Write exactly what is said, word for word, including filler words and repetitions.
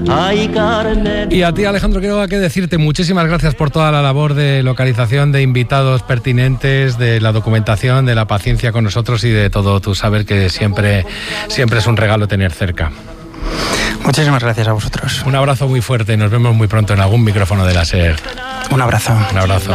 Y a ti, Alejandro Quiroga, qué decirte, muchísimas gracias por toda la labor de localización de invitados pertinentes, de la documentación, de la paciencia con nosotros y de todo tu saber, que siempre, siempre es un regalo tener cerca. Muchísimas gracias a vosotros. Un abrazo muy fuerte, nos vemos muy pronto en algún micrófono de la SER. Un abrazo. Un abrazo.